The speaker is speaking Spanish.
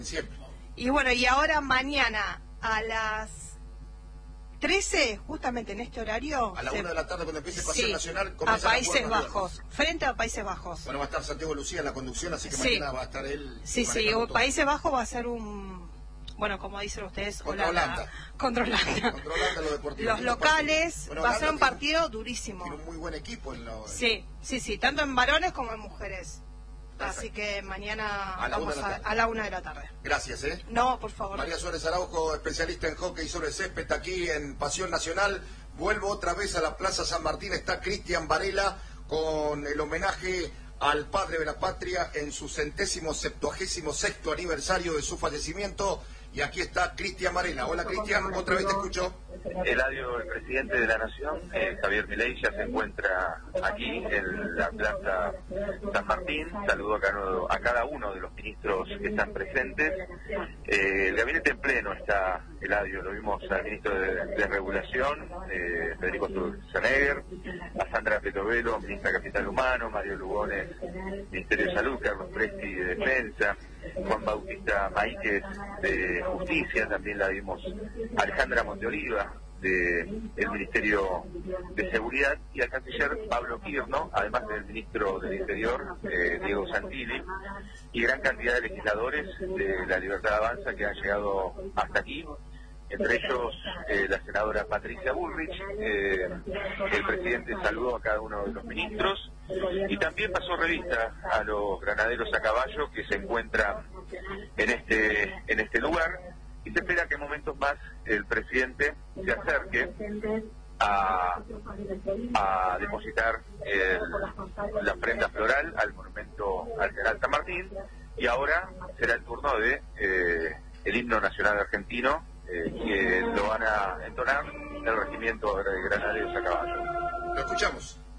Siempre. Y bueno, y ahora mañana a las 13, justamente en este horario... A la 1 de la tarde, cuando empiece Pasión Nacional, a Países Bajos, frente a Países Bajos. Bueno, va a estar Santiago Lucía en la conducción, así que mañana va a estar él. Sí, Países Bajos va a ser un... Bueno, como dicen ustedes, contra Holanda. Contra Holanda. Contra Holanda, lo deportivo. Los locales, bueno, va a ser un partido durísimo. Tiene un muy buen equipo. Sí, tanto en varones como en mujeres. Perfecto. Así que mañana vamos a la 1 de la tarde. Gracias, ¿eh? No, por favor. María Suárez Araujo, especialista en hockey sobre césped, aquí en Pasión Nacional. Vuelvo otra vez a la Plaza San Martín. Está Cristian Varela con el homenaje al padre de la patria en su 176º aniversario de su fallecimiento. Y aquí está Cristian Varela. Hola, Cristian, otra vez te escucho. Eladio, el presidente de la Nación, Javier Milei, ya se encuentra aquí en la Plaza San Martín. Saludo a cada uno de los ministros que están presentes. El gabinete en pleno está, Eladio, lo vimos al ministro de Regulación, Federico Sturzenegger, a Sandra Petovelo, ministra de Capital Humano, Mario Lugones, Ministerio de Salud, Carlos Presti de Defensa, Juan Bautista Maíquez de Justicia, también la vimos Alejandra Monteoliva del Ministerio de Seguridad, y al canciller Pablo Quirno, además del ministro del Interior, Diego Santilli, y gran cantidad de legisladores de La Libertad Avanza que han llegado hasta aquí, entre ellos la senadora Patricia Bullrich. El presidente saludó a cada uno de los ministros y también pasó revista a los granaderos a caballo que se encuentran en este lugar, y se espera que en momentos más el presidente se acerque a depositar la ofrenda floral al monumento al general San Martín, y ahora será el turno de el himno nacional argentino, que lo van a entonar el regimiento de granaderos a caballo. Lo escuchamos.